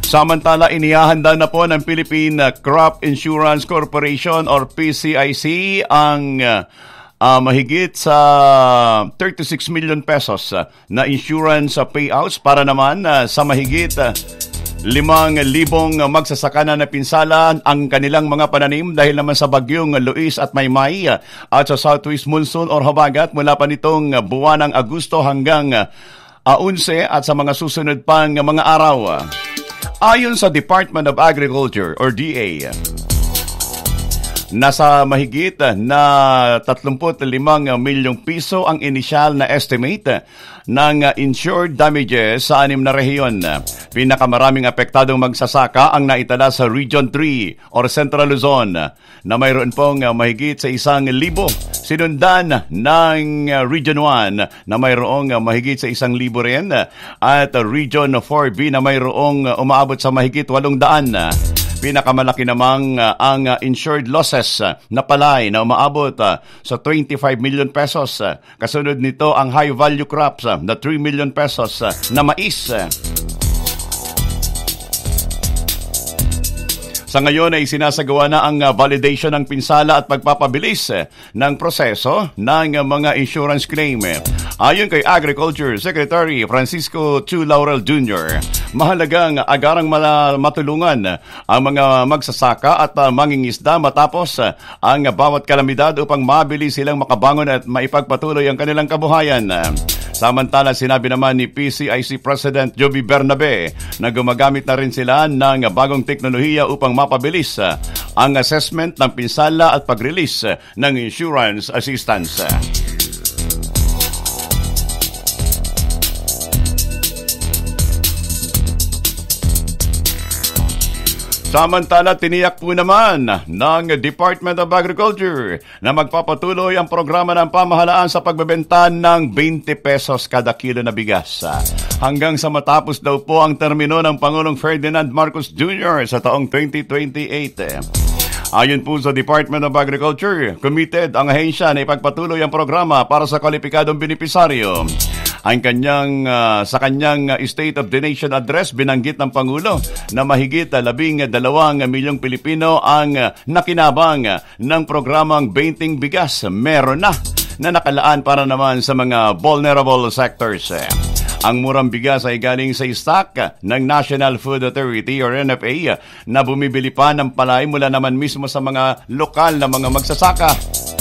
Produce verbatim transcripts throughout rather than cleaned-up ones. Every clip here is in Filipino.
Samantala, inihahanda na po ng Philippine Crop Insurance Corporation or P C I C ang uh, uh, mahigit sa thirty-six million pesos uh, na insurance uh, payouts para naman uh, sa mahigit uh, limang libong magsasaka na napinsala ang kanilang mga pananim dahil naman sa bagyong Luis at Maymay uh, at sa southwest monsoon or habagat mula pa nitong uh, buwan ng Agosto hanggang uh, eleven at sa mga susunod pang uh, mga araw. Ayon sa Department of Agriculture or D A, nasa mahigit na thirty-five milyong piso ang inisyal na estimate ng insured damages sa anim na rehiyon. Pinakamaraming apektadong magsasaka ang naitala sa Region three or Central Luzon na mayroon pong mahigit sa isang libo. Sinundan ng Region one na mayroong mahigit sa isang libo rin at Region four B na mayroong umaabot sa mahigit walong daan. Pinakamalaki namang uh, ang uh, insured losses uh, na palay na umaabot uh, sa twenty-five million pesos. Uh, kasunod nito ang high value crops uh, na three million pesos uh, na mais. Uh. Sa ngayon ay sinasagawa na ang uh, validation ng pinsala at pagpapabilis uh, ng proseso ng uh, mga insurance claim. Ayon kay Agriculture Secretary Francisco Chu Laurel Junior, mahalagang agarang matulungan ang mga magsasaka at uh, mangingisda matapos uh, ang bawat kalamidad upang mabilis silang makabangon at maipagpatuloy ang kanilang kabuhayan. Samantala, sinabi naman ni P C I C President Joby Bernabe na gumagamit na rin sila ng bagong teknolohiya upang mapabilis uh, ang assessment ng pinsala at pag-release uh, ng insurance assistance. Samantala, tiniyak po naman ng Department of Agriculture na magpapatuloy ang programa ng pamahalaan sa pagbebenta ng twenty pesos kada kilo na bigas. Hanggang sa matapos daw po ang termino ng Pangulong Ferdinand Marcos Junior sa taong twenty twenty-eight. Ayon po sa Department of Agriculture, committed ang ahensya na ipagpatuloy ang programa para sa kwalipikadong benepisaryo. Ang kanyang, uh, sa kanyang uh, State of the Nation address, binanggit ng Pangulo na mahigit uh, labing dalawang milyong Pilipino ang uh, nakinabang uh, ng programang Beinting Bigas. Meron na na nakalaan para naman sa mga vulnerable sectors. Ang murang bigas ay galing sa stock ng National Food Authority or N F A na bumibili pa ng palay mula naman mismo sa mga lokal na mga magsasaka.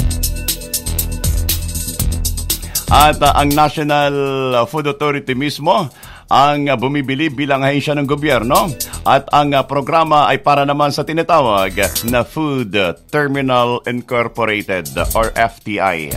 At uh, ang National Food Authority mismo ang uh, bumibili bilang ahensya ng gobyerno. At ang uh, programa ay para naman sa tinatawag na Food Terminal Incorporated or F T I.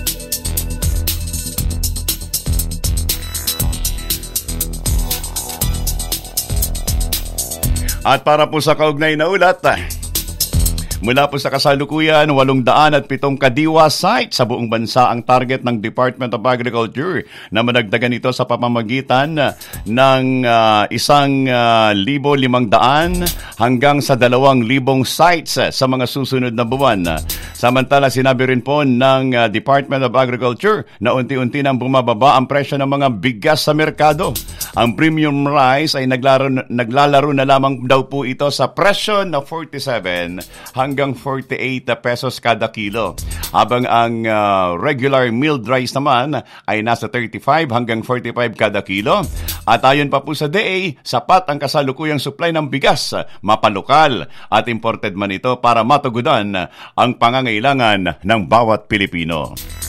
At para po sa kaugnay na ulat, mula po sa kasalukuyan, walong daan at pitong kadiwa site sa buong bansa ang target ng Department of Agriculture na madagdagan ito sa pamamagitan ng uh, isang uh, libo limang daan hanggang sa dalawang libong sites sa mga susunod na buwan. Samantala, sinabi rin po ng uh, Department of Agriculture na unti-unti nang bumababa ang presyo ng mga bigas sa merkado. Ang premium rice ay naglalaro, naglalaro na lamang daw po ito sa presyo na forty-seven hanggang forty-eight pesos kada kilo. Habang ang uh, regular milled rice naman ay nasa thirty-five hanggang forty-five kada kilo. At ayon pa po sa D A, sapat ang kasalukuyang supply ng bigas, mapalokal at imported man ito para matugudan ang pangangailangan ng bawat Pilipino.